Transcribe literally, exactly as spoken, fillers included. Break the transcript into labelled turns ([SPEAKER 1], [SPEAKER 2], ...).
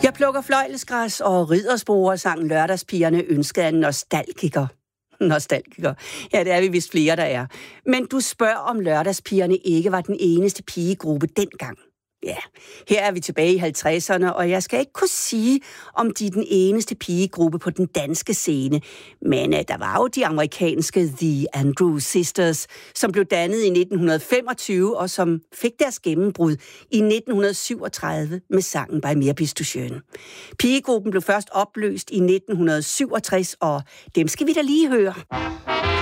[SPEAKER 1] Jeg plukker fløjlesgræs og riddersporer, sang Lørdagspigerne, ønskede en nostalgiker. Nostalgiker. Ja, det er vi vist flere, der er. Men du spørger, om Lørdagspigerne ikke var den eneste pigegruppe dengang. Ja, her er vi tilbage i halvtredserne, og jeg skal ikke kunne sige, om de er den eneste pigegruppe på den danske scene. Men uh, der var jo de amerikanske The Andrews Sisters, som blev dannet i nitten femogtyve, og som fik deres gennembrud i nitten syvogtredive med sangen Bei mir bist du schön. Pigegruppen blev først opløst i nitten syvogtres, og dem skal vi da lige høre.